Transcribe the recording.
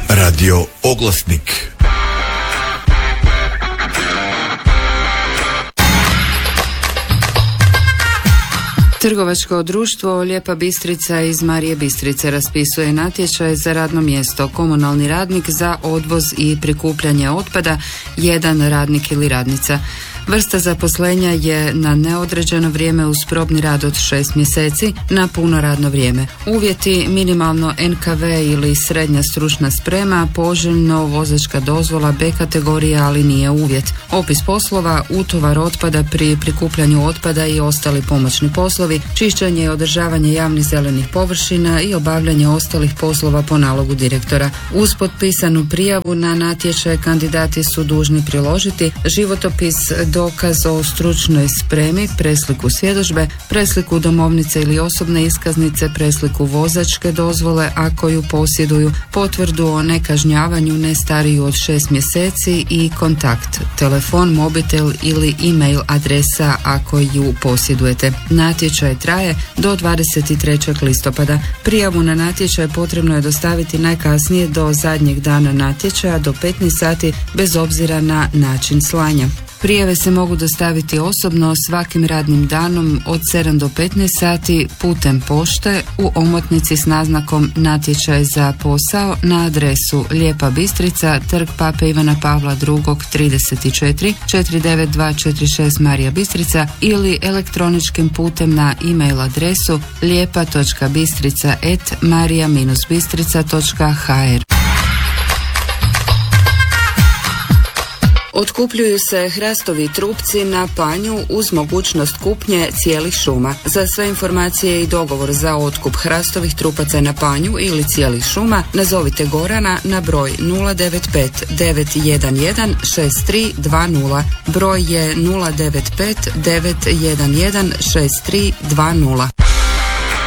Radio Oglasnik. Trgovačko društvo Lijepa Bistrica iz Marije Bistrice raspisuje natječaj za radno mjesto komunalni radnik za odvoz i prikupljanje otpada, jedan radnik ili radnica. Vrsta zaposlenja je na neodređeno vrijeme uz probni rad od 6 mjeseci na puno radno vrijeme. Uvjeti: minimalno NKV ili srednja stručna sprema, poželjno vozačka dozvola B kategorija, ali nije uvjet. Opis poslova: utovar otpada pri prikupljanju otpada i ostali pomoćni poslovi, čišćenje i održavanje javnih zelenih površina i obavljanje ostalih poslova po nalogu direktora. Uz potpisanu prijavu na natječaj kandidati su dužni priložiti životopis, dokaz o stručnoj spremi, presliku svjedodžbe, presliku domovnice ili osobne iskaznice, presliku vozačke dozvole ako ju posjeduju, potvrdu o nekažnjavanju ne stariju od 6 mjeseci i kontakt, telefon, mobitel ili e-mail adresa ako ju posjedujete. Natječaj traje do 23. listopada. Prijavu na natječaj potrebno je dostaviti najkasnije do zadnjeg dana natječaja do 15 sati bez obzira na način slanja. Prijave se mogu dostaviti osobno svakim radnim danom od 7 do 15 sati putem pošte u omotnici s naznakom natječaj za posao na adresu Lijepa Bistrica, Trg Pape Ivana Pavla II 34 49246 Marija Bistrica ili elektroničkim putem na e-mail adresu lijepa.bistrica@maria-bistrica.hr. Otkupljuju se hrastovi trupci na panju uz mogućnost kupnje cijelih šuma. Za sve informacije i dogovor za otkup hrastovih trupaca na panju ili cijelih šuma nazovite Gorana na broj 095 911 6320. Broj je 095 911 6320.